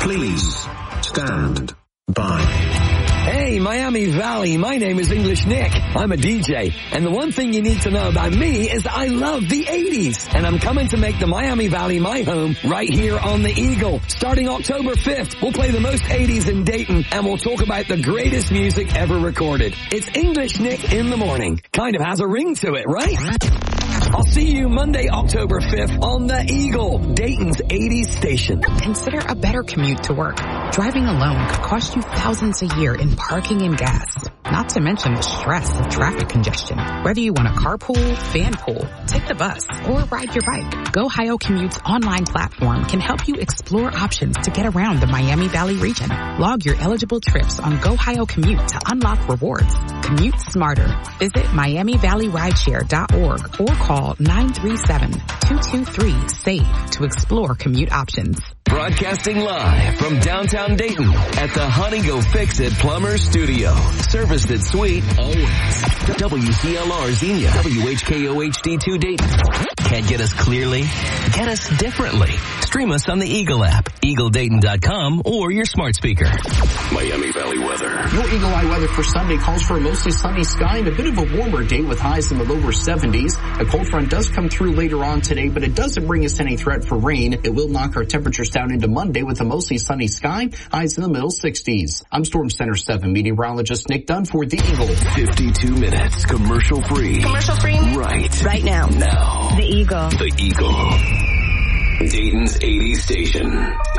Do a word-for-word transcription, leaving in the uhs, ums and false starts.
Please stand by. Hey, Miami Valley, my name is English Nick. I'm a D J, and the one thing you need to know about me is I love the eighties, and I'm coming to make the Miami Valley my home right here on the Eagle. Starting October fifth, we'll play the most eighties in Dayton, and we'll talk about the greatest music ever recorded. It's English Nick in the morning. Kind of has a ring to it, right? I'll see you Monday, October fifth on the Eagle, Dayton's eighties station. Consider a better commute to work. Driving alone could cost you thousands a year in parking and gas. Not to mention the stress of traffic congestion. Whether you want to carpool, fan pool, take the bus, or ride your bike, GoHio Commute's online platform can help you explore options to get around the Miami Valley region. Log your eligible trips on GoHio Commute to unlock rewards. Commute smarter. Visit Miami Valley Rideshare dot org or call nine three seven, two two three, S A V E to explore commute options. Broadcasting live from downtown Dayton at the Honey Go Fix It Plumber Studio. Serviced at Sweet always. W C L R Xenia, W H K O H D two Dayton. Can't get us clearly? Get us differently. Stream us on the Eagle app, eagle dayton dot com, or your smart speaker. Miami Valley weather. Your Eagle Eye weather for Sunday calls for a mostly sunny sky and a bit of a warmer day with highs in the lower seventies. A cold front does come through later on today, but it doesn't bring us any threat for rain. It will knock our temperatures down into Monday with a mostly sunny sky, highs in the middle sixties. I'm Storm Center seven meteorologist Nick Dunn for the Eagle. fifty-two minutes commercial free. Commercial free? Right. Right now. Now. The Eagle. The Eagle. Dayton's eighties station.